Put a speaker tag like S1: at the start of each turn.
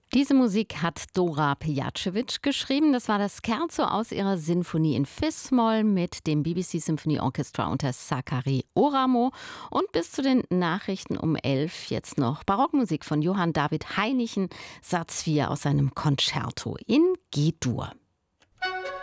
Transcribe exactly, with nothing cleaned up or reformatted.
S1: Diese Musik hat Dora Pejacevic geschrieben. Das war das Scherzo aus ihrer Sinfonie in Fis-Moll mit dem B B C Symphony Orchestra unter Sakari Oramo. Und bis zu den Nachrichten um elf jetzt noch Barockmusik von Johann David Heinichen, Satz vier aus seinem Concerto in G-Dur.